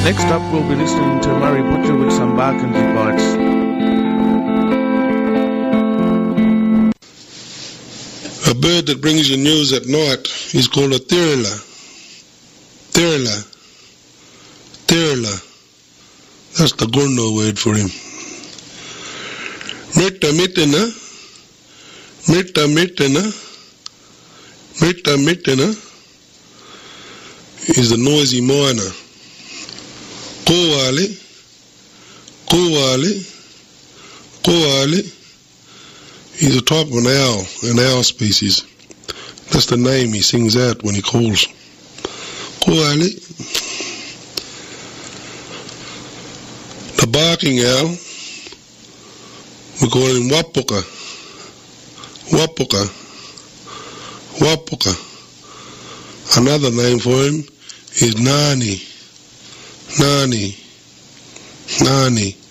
Next up, we'll be listening to Murray Butcher with some Barkindji Bites. A bird that brings you news at night is called a thirla. Thirla. Thirla. That's the Gurno word for him. Metta mittena. Metta mittena. Metta mittena is the noisy miner. Kowali. Kowali. Kowali is a type of an owl species. That's the name he sings out when he calls. Kowali. The barking owl, we call him Wapuka. Wapuka. Wapuka. Another name for him is Nani. Nani. Nani.